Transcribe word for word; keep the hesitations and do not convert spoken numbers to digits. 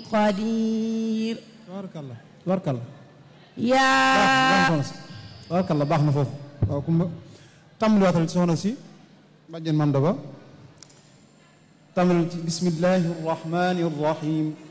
قدير tabaarakallah tabaarakallah yaa tabaarakallah baax na foofu waaw kumba tàmbaliwaatal ci soxna si bàjjen Mame Daba tàmbali ci bismillahi rahmani rahim